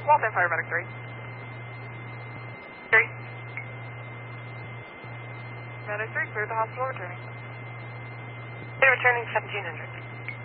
Waltham Paramedic 3. 3. Medic 3, clear the hospital, returning. They're returning 1700.